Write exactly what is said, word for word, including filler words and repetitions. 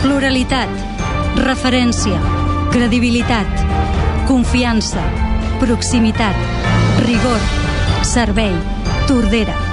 Pluralitat, referència, credibilitat, confiança, proximitat, rigor, servei, Tordera.